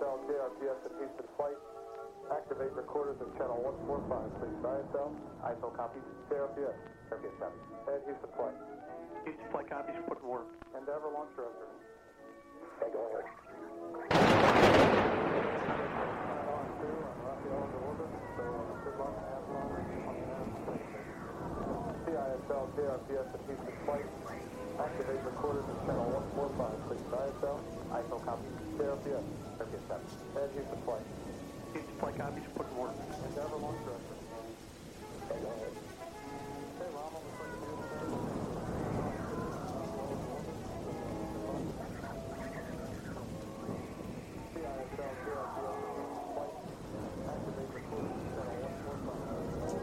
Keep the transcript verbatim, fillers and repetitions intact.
L, K R P S at Houston Flight. Activate recorders at channel one four five, please. I S L. I S L copies. K R P S. K R P S copies. Head Houston Flight. Houston Flight copies, report to work. Endeavor launch director. Okay, go ahead. C I S L, K R P S at Houston Flight. Activate recorders at channel one four five, please. I S L. I S L copies. K R P S. K R P S copies. Head Houston Flight. Houston Flight copies, report to work. Endeavor launch director.